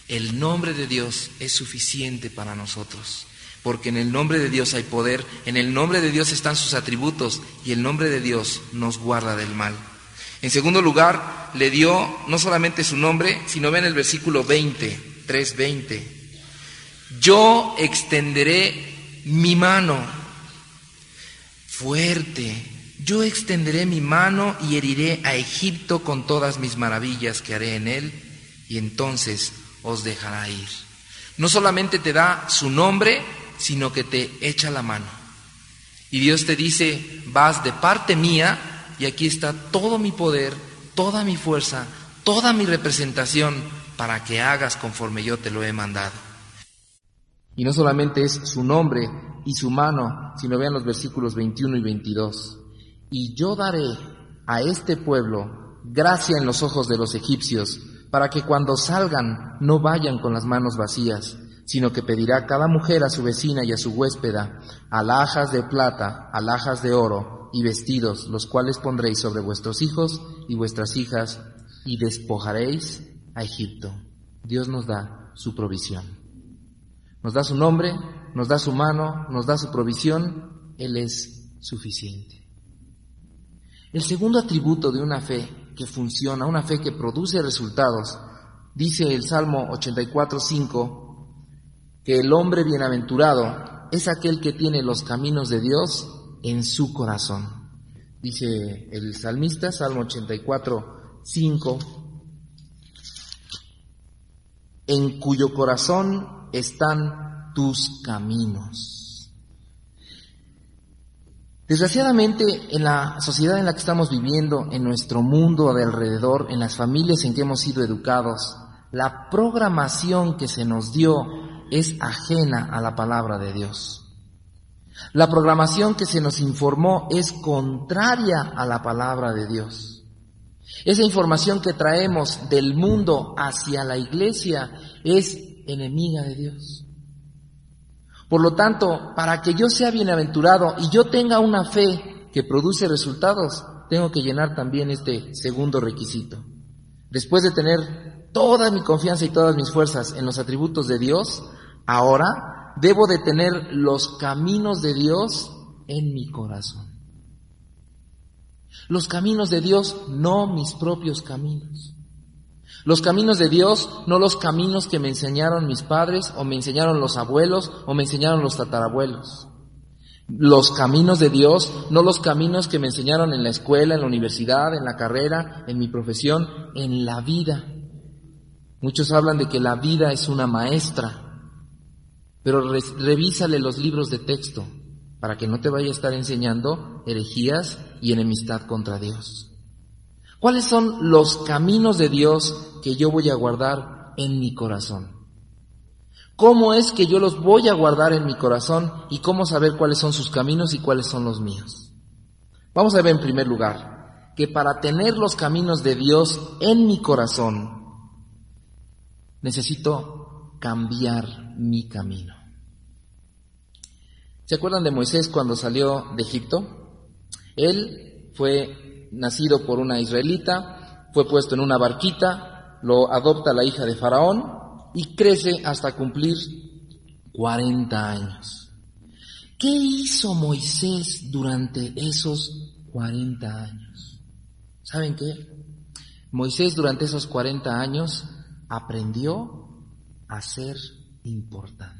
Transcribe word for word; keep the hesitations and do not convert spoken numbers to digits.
El nombre de Dios es suficiente para nosotros, porque en el nombre de Dios hay poder, en el nombre de Dios están sus atributos y el nombre de Dios nos guarda del mal. En segundo lugar, le dio no solamente su nombre, sino vean el versículo veinte, tres veinte. Yo extenderé mi mano fuerte, yo extenderé mi mano y heriré a Egipto con todas mis maravillas que haré en él, y entonces os dejará ir. No solamente te da su nombre, sino que te echa la mano. Y Dios te dice, vas de parte mía, y aquí está todo mi poder, toda mi fuerza, toda mi representación, para que hagas conforme yo te lo he mandado. Y no solamente es su nombre y su mano, sino vean los versículos veintiuno y veintidós. Y yo daré a este pueblo gracia en los ojos de los egipcios, para que cuando salgan no vayan con las manos vacías, sino que pedirá cada mujer a su vecina y a su huéspeda alhajas de plata, alhajas de oro y vestidos, los cuales pondréis sobre vuestros hijos y vuestras hijas, y despojaréis a Egipto. Dios nos da su provisión. Nos da su nombre, nos da su mano, nos da su provisión. Él es suficiente. El segundo atributo de una fe que funciona, una fe que produce resultados, dice el Salmo ochenta y cuatro, cinco, que el hombre bienaventurado es aquel que tiene los caminos de Dios en su corazón. Dice el salmista, Salmo ochenta y cuatro, cinco, en cuyo corazón están tus caminos. Desgraciadamente, en la sociedad en la que estamos viviendo, en nuestro mundo de alrededor, en las familias en que hemos sido educados, la programación que se nos dio es ajena a la palabra de Dios. La programación que se nos informó es contraria a la palabra de Dios. Esa información que traemos del mundo hacia la iglesia es enemiga de Dios. Por lo tanto, para que yo sea bienaventurado y yo tenga una fe que produce resultados, tengo que llenar también este segundo requisito. Después de tener toda mi confianza y todas mis fuerzas en los atributos de Dios, ahora debo de tener los caminos de Dios en mi corazón. Los caminos de Dios, no mis propios caminos. Los caminos de Dios, no los caminos que me enseñaron mis padres, o me enseñaron los abuelos, o me enseñaron los tatarabuelos. Los caminos de Dios, no los caminos que me enseñaron en la escuela, en la universidad, en la carrera, en mi profesión, en la vida. Muchos hablan de que la vida es una maestra, pero re- revísale los libros de texto para que no te vaya a estar enseñando herejías y enemistad contra Dios. ¿Cuáles son los caminos de Dios que yo voy a guardar en mi corazón? ¿Cómo es que yo los voy a guardar en mi corazón y cómo saber cuáles son sus caminos y cuáles son los míos? Vamos a ver en primer lugar que para tener los caminos de Dios en mi corazón necesito cambiar mi camino. ¿Se acuerdan de Moisés cuando salió de Egipto? Él fue nacido por una israelita, fue puesto en una barquita, lo adopta la hija de Faraón y crece hasta cumplir cuarenta años. ¿Qué hizo Moisés durante esos cuarenta años? ¿Saben qué? Moisés durante esos cuarenta años aprendió a ser importante.